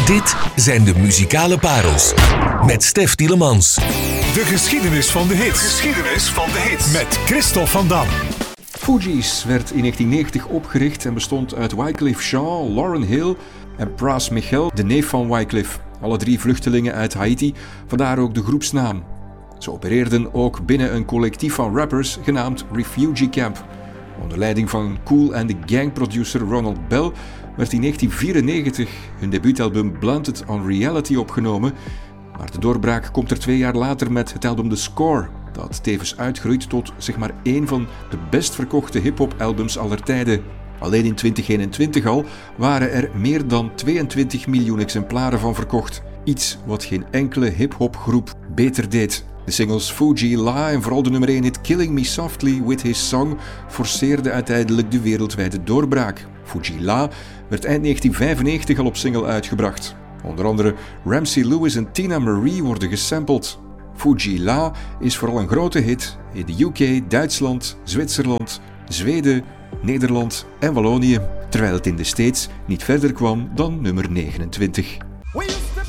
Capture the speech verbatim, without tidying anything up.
Dit zijn de muzikale parels met Stef Tielemans. De geschiedenis van de hits. De geschiedenis van de hits. Met Christophe van Dam. Fugees werd in negentien negentig opgericht en bestond uit Wyclef Jean, Lauryn Hill en Pras Michel, de neef van Wyclef. Alle drie vluchtelingen uit Haiti, vandaar ook de groepsnaam. Ze opereerden ook binnen een collectief van rappers genaamd Refugee Camp. Onder leiding van Kool and the Gang producer Ronald Bell werd in negentien vierennegentig hun debuutalbum Blunted on Reality opgenomen, maar de doorbraak komt er twee jaar later met het album The Score, dat tevens uitgroeit tot zeg maar één van de best verkochte hip-hop albums aller tijden. Alleen in twintig eenentwintig al waren er meer dan tweeëntwintig miljoen exemplaren van verkocht. Iets wat geen enkele hip-hop groep beter deed. De singles Fu-Gee La en vooral de nummer één hit Killing Me Softly with His Song forceerden uiteindelijk de wereldwijde doorbraak. Fu-Gee La werd eind negentien vijfennegentig al op single uitgebracht. Onder andere Ramsey Lewis en Tina Marie worden gesampled. Fu-Gee La is vooral een grote hit in de U K, Duitsland, Zwitserland, Zweden, Nederland en Wallonië, terwijl het in de States niet verder kwam dan nummer negenentwintig.